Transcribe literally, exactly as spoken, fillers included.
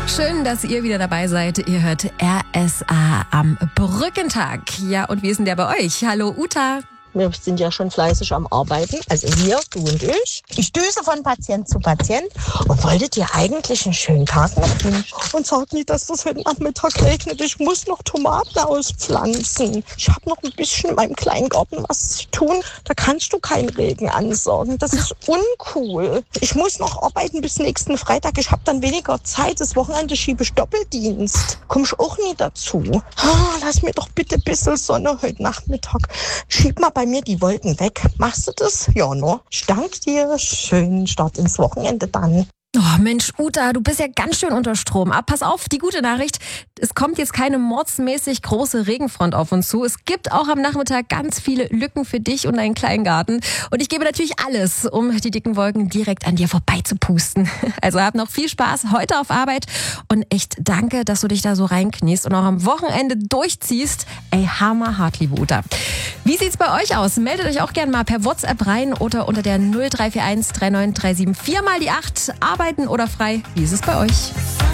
Schön, dass ihr wieder dabei seid. Ihr hört R S A am Brückentag. Ja, und wie ist denn der bei euch? Hallo Uta. Wir sind ja schon fleißig am Arbeiten, also hier, du und ich. Ich düse von Patient zu Patient und wollte dir eigentlich einen schönen Tag noch wünschen. Und sag nicht, dass das heute Nachmittag regnet. Ich muss noch Tomaten auspflanzen. Ich habe noch ein bisschen in meinem kleinen Garten was zu tun. Da kannst du keinen Regen ansorgen. Das ist uncool. Ich muss noch arbeiten bis nächsten Freitag. Ich habe dann weniger Zeit. Das Wochenende schiebe ich Doppeldienst. Komm ich auch nie dazu. Ah, lass mir doch bitte ein bisschen Sonne heute Nachmittag. Schieb mal bei mir die Wolken weg. Machst du das? Ja, no. Ich danke dir. Schönen Start ins Wochenende dann. Oh Mensch, Uta, du bist ja ganz schön unter Strom. Aber pass auf, die gute Nachricht, es kommt jetzt keine mordsmäßig große Regenfront auf uns zu. Es gibt auch am Nachmittag ganz viele Lücken für dich und deinen Kleingarten. Und ich gebe natürlich alles, um die dicken Wolken direkt an dir vorbei zu pusten. Also hab noch viel Spaß heute auf Arbeit und echt danke, dass du dich da so reinkniest und auch am Wochenende durchziehst. Ey, hammerhart, liebe Uta. Wie sieht's bei euch aus? Meldet euch auch gerne mal per WhatsApp rein oder unter der null drei vier eins drei neun drei sieben vier mal die acht. Arbeiten oder frei? Wie ist es bei euch?